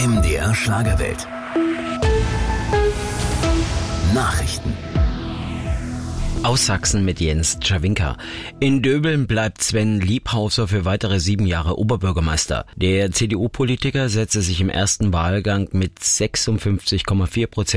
MDR Schlagerwelt. Nachrichten. Aus Sachsen mit Jens Czawinka. In Döbeln bleibt Sven Liebhauser für weitere 7 Jahre Oberbürgermeister. Der CDU-Politiker setzte sich im ersten Wahlgang mit 56,4%